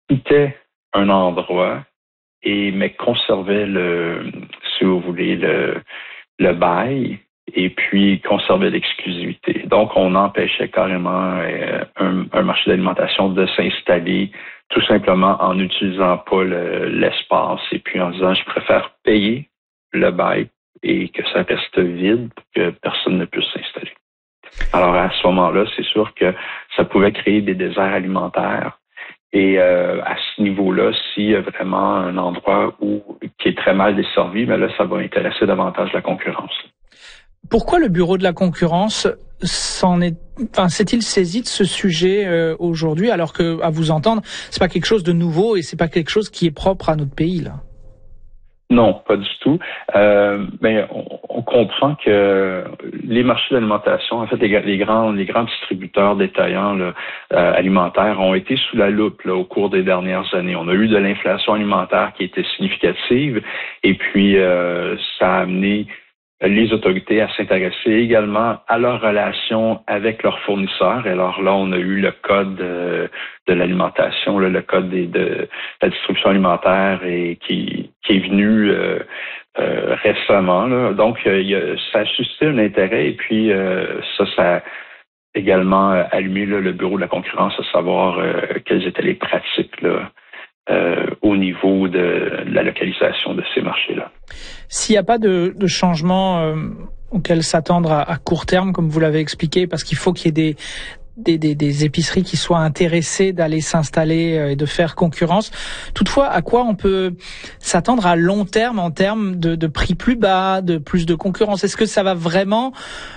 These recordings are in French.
quittait un endroit mais conservait si vous voulez, le bail et puis conservait l'exclusivité. Donc, on empêchait carrément un marché d'alimentation de s'installer tout simplement en n'utilisant pas l'espace et puis en disant, je préfère payer le bail et que ça reste vide pour que personne ne puisse s'installer. Alors, à ce moment-là, c'est sûr que ça pouvait créer des déserts alimentaires. Et à ce niveau-là, s'il y a vraiment un endroit qui est très mal desservi, mais là, ça va intéresser davantage la concurrence. Pourquoi le Bureau de la concurrence s'est-il saisi de ce sujet aujourd'hui, alors que, à vous entendre, c'est pas quelque chose de nouveau et c'est pas quelque chose qui est propre à notre pays, là? Non, pas du tout. Mais on comprend que les marchés d'alimentation, en fait, les grands distributeurs détaillants alimentaires ont été sous la loupe au cours des dernières années. On a eu de l'inflation alimentaire qui était significative, et puis ça a amené les autorités à s'intéresser également à leurs relations avec leurs fournisseurs. Et alors là, on a eu le code de l'alimentation, le code de la distribution alimentaire et qui est venu récemment. Là. Donc, ça a suscité un intérêt et puis ça a également allumé le Bureau de la concurrence à savoir quelles étaient les pratiques là, au niveau de la localisation de ces marchés-là. S'il n'y a pas de changement auquel s'attendre à court terme, comme vous l'avez expliqué, parce qu'il faut qu'il y ait des épiceries qui soient intéressées d'aller s'installer et de faire concurrence. Toutefois, à quoi on peut s'attendre à long terme en termes de prix plus bas, de plus de concurrence? Est-ce que ça va vraiment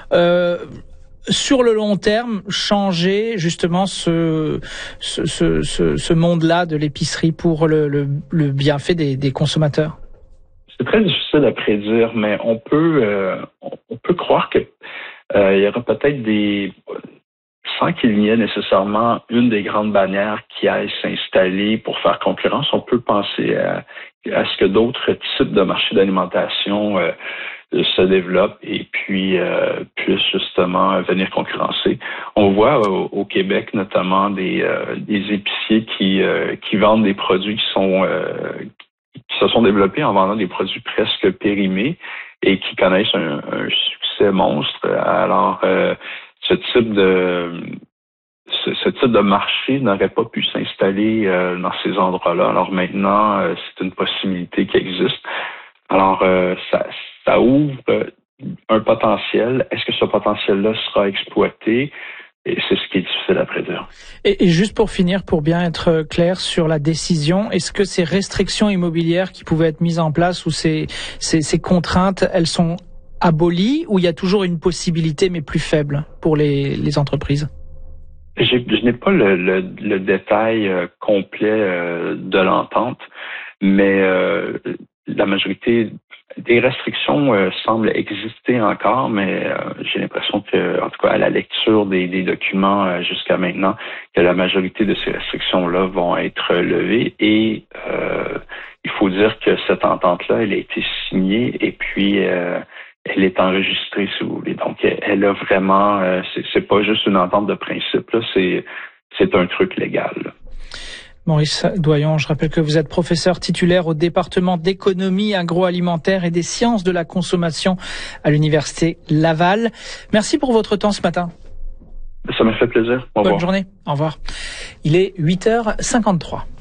sur le long terme changer justement ce monde-là de l'épicerie pour le bienfait des consommateurs? C'est très difficile à prédire, mais on peut croire que il y aura peut-être sans qu'il y ait nécessairement une des grandes bannières qui aille s'installer pour faire concurrence, on peut penser à ce que d'autres types de marchés d'alimentation se développent et puis puissent justement venir concurrencer. On voit au Québec notamment des épiciers qui vendent des produits qui se sont développés en vendant des produits presque périmés et qui connaissent un succès monstre. Alors, ce type de marché n'aurait pas pu s'installer dans ces endroits-là. Alors maintenant, c'est une possibilité qui existe. Alors, ça ouvre un potentiel. Est-ce que ce potentiel-là sera exploité? Et c'est ce qui est difficile à prédire. Et juste pour finir, pour bien être clair sur la décision, est-ce que ces restrictions immobilières qui pouvaient être mises en place ou ces contraintes, elles sont abolies ou il y a toujours une possibilité mais plus faible pour les entreprises? Je n'ai pas le détail complet de l'entente, mais la majorité des restrictions semblent exister encore, mais j'ai l'impression que, en tout cas, à la lecture des documents jusqu'à maintenant, que la majorité de ces restrictions-là vont être levées. Et il faut dire que cette entente-là, elle a été signée et puis elle est enregistrée, si vous voulez. Donc, elle a vraiment, c'est pas juste une entente de principe, là, c'est un truc légal, là. Maurice Doyon, je rappelle que vous êtes professeur titulaire au département d'économie agroalimentaire et des sciences de la consommation à l'Université Laval. Merci pour votre temps ce matin. Ça m'a fait plaisir. Bonne journée. Au revoir. Il est 8h53.